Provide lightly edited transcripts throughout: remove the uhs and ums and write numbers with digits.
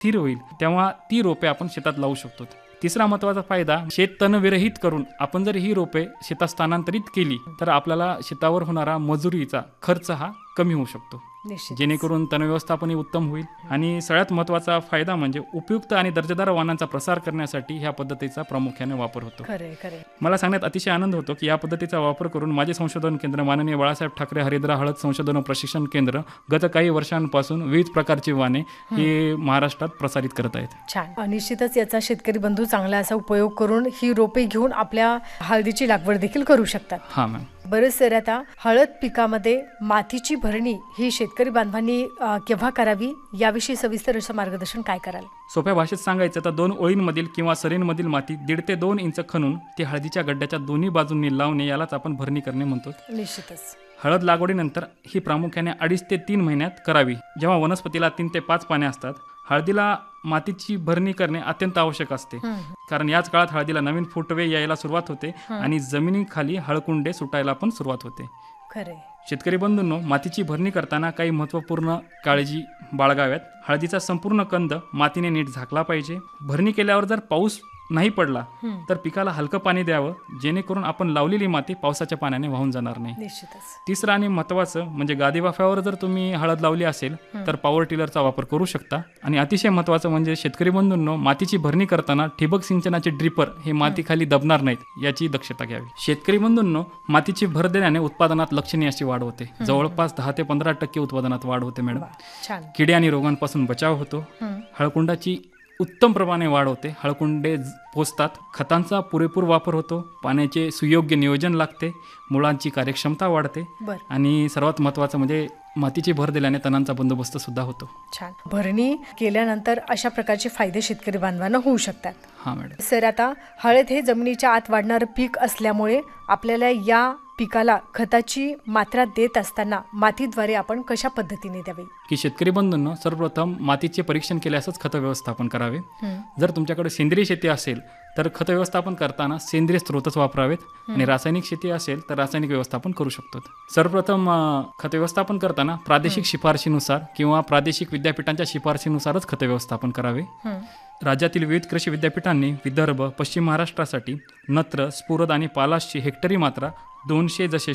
स्थिर होईल तेव्हा ती रोपे आपण शेतात लावू शकतो. तिसरा महत्त्वाचा फायदा, शेत तणविरहित करून आपण जर ही रोपे शेतात स्थानांतरित केली तर आपल्याला शेतावर होणारा मजुरीचा खर्च हा कमी होऊ शकतो, जेणेकरून तण व्यवस्थापनही उत्तम होईल. आणि सगळ्यात महत्त्वाचा फायदा म्हणजे उपयुक्त आणि दर्जेदार वाणांचा प्रसार करण्यासाठी ह्या पद्धतीचा प्रामुख्याने वापर होतो. मला सांगण्यात अतिशय आनंद होतो की या पद्धतीचा वापर करून माझे संशोधन केंद्र माननीय बाळासाहेब ठाकरे हरिद्रा हळद संशोधन व प्रशिक्षण केंद्र गत काही वर्षांपासून विविध प्रकारची वाणे हे महाराष्ट्रात प्रसारित करत आहेत. छान. निश्चितच याचा शेतकरी बंधू चांगला असा उपयोग करून ही रोपे घेऊन आपल्या हळदीची लागवड देखील करू शकतात. हा मॅम. बरं सर, आता हळद पिकामध्ये मातीची भरणी ही शेतकरी बांधवांनी केव्हा करावी याविषयी सविस्तर असं मार्गदर्शन काय कराल? सोप्या भाषेत सांगायचं तर 2 ओळींमधील किंवा सरींमधील माती 1.5 ते 2 इंच खणून ती हळदीच्या गड्ड्याच्या दोन्ही बाजूंनी लावणे यालाच आपण भरणी करणे म्हणतो. निश्चितच. हळद लागवडीनंतर ही प्रामुख्याने 2.5 ते 3 महिन्यात करावी, जेव्हा वनस्पतीला 3 ते 5 पाने असतात. हळदीला मातीची भरणी करणे अत्यंत आवश्यक असते, कारण याच काळात हळदीला नवीन फुटवे यायला सुरुवात होते आणि जमिनीखाली हळकुंडे सुटायला पण सुरुवात होते. खरे. शेतकरी बंधूंनो, मातीची भरणी करताना काही महत्त्वपूर्ण काळजी बाळगाव्यात. हळदीचा संपूर्ण कंद मातीने नीट झाकला पाहिजे. भरणी केल्यावर जर पाऊस नाही पडला तर पिकाला हलकं पाणी द्यावं, जेणेकरून आपण लावलेली माती पावसाच्या पाण्याने वाहून जाणार नाही. निश्चितच. तिसरं आणि महत्त्वाचं म्हणजे गादीवाफ्यावर जर तुम्ही हळद लावली असेल तर पॉवर टिलरचा वापर करू शकता. आणि अतिशय महत्त्वाचं म्हणजे शेतकरी बंधूंनो, मातीची भरणी करताना ठिबक सिंचनाचे ड्रिपर हे मातीखाली दबणार नाहीत याची दक्षता घ्यावी. शेतकरी बंधूंनो, मातीची भर देण्याने उत्पादनात लक्षणीय अशी वाढ होते. जवळपास 10 ते 15% उत्पादनात वाढ होते मॅडम. किडे आणि रोगांपासून बचाव होतो. हळकुंडाची उत्तम प्रमाणे वाढ होते. हळकुंडे पोचतात. खतांचा पुरेपूर वापर होतो. पाण्याचे सुयोग्य नियोजन लागते. मुळांची कार्यक्षमता वाढते. आणि सर्वात महत्त्वाचं म्हणजे मातीची भर दिल्याने तणांचा बंदोबस्त सुद्धा होतो. छान. भरणी केल्यानंतर अशा प्रकारचे फायदे शेतकरी बांधवांना होऊ शकतात. हा मॅडम. सर, आता हळद हे जमिनीच्या आत वाढणारं पीक असल्यामुळे आपल्याला या पिकाला खताची मात्रा देत असताना मातीद्वारे आपण कशा पद्धतीने द्यावी? की शेतकरी बंधूंनो, सर्वप्रथम मातीचे परीक्षण केल्यासच खत व्यवस्थापन करावे. जर तुमच्याकडे सेंद्रिय शेती असेल तर खत व्यवस्थापन करताना सेंद्रिय स्त्रोतच वापरावेत, आणि रासायनिक शेती असेल तर रासायनिक व्यवस्थापन करू शकतो. सर्वप्रथम खत व्यवस्थापन करताना प्रादेशिक शिफारशीनुसार किंवा प्रादेशिक विद्यापीठांच्या शिफारशीनुसारच खत व्यवस्थापन करावे. राज्यातील विविध कृषी विद्यापीठांनी विदर्भ, पश्चिम महाराष्ट्रासाठी नत्र, स्फुरद आणि पालाशची हेक्टरी मात्रा 200 जसे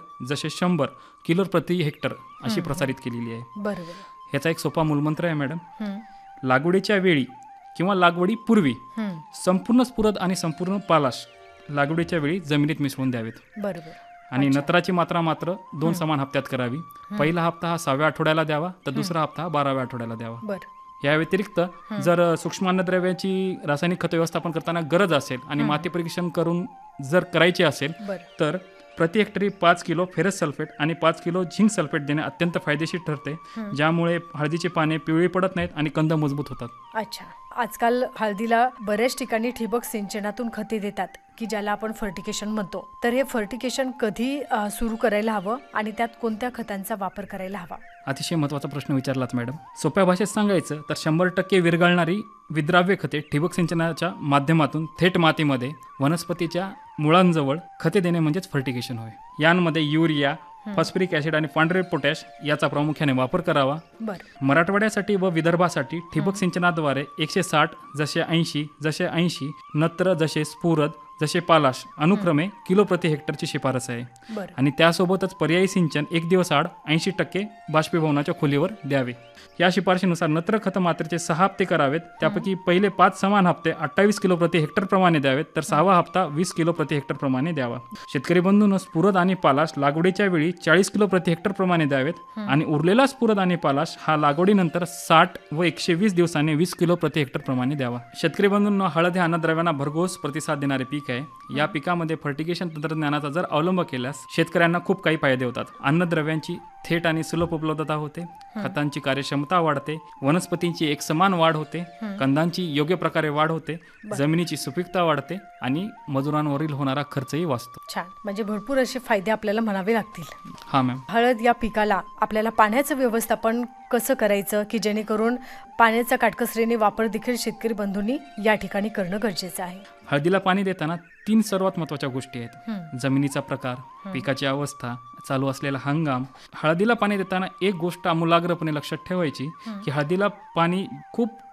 100 किलो प्रति हेक्टर अशी प्रसारित केलेली आहे. बरोबर. ह्याचा एक सोपा मूलमंत्र आहे मॅडम. लागवडीच्या वेळी किंवा लागवडीपूर्वी संपूर्ण स्फुरद आणि संपूर्ण पालाश लागवडीच्या वेळी जमिनीत मिसळून द्यावेत. बरोबर. आणि नत्राची मात्रा मात्र 2 समान हप्त्यात करावी. पहिला हप्ता हा 6व्या आठवड्याला द्यावा तर दुसरा हप्ता हा 12व्या आठवड्याला द्यावा. या व्यतिरिक्त जर सूक्ष्म अन्नद्रव्याची रासायनिक खत व्यवस्थापन करताना गरज असेल आणि माती परीक्षण करून जर करायचे असेल तर प्रति हेक्टरी 5 किलो फेरस सल्फेट आणि 5 किलो झिंक सल्फेट देणे अत्यंत फायदेशीर ठरते, ज्यामुळे हळदीची पाने पिवळी पडत नाहीत आणि कंद मजबूत होतात. अच्छा. आजकाल हळदीला बऱ्याच ठिकाणी ठिबक सिंचनातून खते देतात, की ज्याला आपण फर्टिकेशन म्हणतो. तर हे फर्टिकेशन कधी सुरू करायला हवं आणि त्यात कोणत्या खतांचा वापर करायला हवा? अतिशय महत्त्वाचा प्रश्न विचारलात मॅडम. सोप्या भाषेत सांगायचं तर 100% विरघळणारी विद्राव्य खते ठिबक सिंचनाच्या माध्यमातून थेट मातीमध्ये वनस्पतीच्या मुळांजवळ खते देणे म्हणजेच फर्टिकेशन होय. यांमध्ये युरिया, फॉस्फरिक ॲसिड आणि पांढरे पोटॅश याचा प्रामुख्याने वापर करावा. मराठवाड्यासाठी व विदर्भासाठी ठिबक सिंचनाद्वारे 160 जसे 80 नत्र जसे स्फुरद जसे पालाश अनुक्रमे किलो प्रति हेक्टरची शिफारस आहे. आणि त्यासोबतच पर्यायी सिंचन 1 दिवस आड 80% बाष्पीभवनाच्या खोलीवर द्यावे. या शिफारशीनुसार नत्र खत मात्रेचे 6 हप्ते करावेत. त्यापैकी पहिले 5 समान हप्ते 28 किलो प्रति हेक्टर प्रमाणे द्यावेत, तर 6वा हप्ता 20 किलो प्रति हेक्टर प्रमाणे द्यावा. शेतकरी बंधूंनो, स्फुरद आणि पालाश लागवडीच्या वेळी 40 किलो प्रति हेक्टर प्रमाणे द्यावेत आणि उरलेला स्फुरद आणि पालाश हा लागवडीनंतर 60 व 120 दिवसांनी 20 किलो प्रति हेक्टर प्रमाणे द्यावा. शेतकरी बंधूंनो, हळद हे अन्नद्रव्यांना भरघोस प्रतिसाद देणारे पीक आहे. या पिकामध्ये फर्टिगेशन तंत्रज्ञानाचा जर अवलंब केल्यास शेतकऱ्यांना खूप काही फायदे होतात. अन्नद्रव्यांची थेट आणि सुलभ उपलब्धता होते, खतांची कार्यक्षमता वाढते, वनस्पतींची एकसमान वाढ होते, कंदांची योग्य प्रकारे वाढ होते, जमिनीची सुपीकता वाढते आणि मजुरांवरील होणारा खर्चही वाचतो. छान. म्हणजे भरपूर असे फायदे आपल्याला म्हणावे लागतील. हा मॅम. हळद या पिकाला आपल्याला पाण्याचं व्यवस्थापन कसं करायचं की जेणेकरून पाण्याचा काटकसरीने वापर देखील शेतकरी बंधूंनी या ठिकाणी करणं गरजेचं आहे. हळदीला पाणी देताना 3 सर्वात महत्त्वाच्या गोष्टी आहेत. जमिनीचा प्रकार, पिकाची अवस्था, चालू असलेला हंगाम. हळदीला पाणी देताना एक गोष्ट आमूलाग्रपणे लक्षात ठेवायची की हळदीला पाणी खूप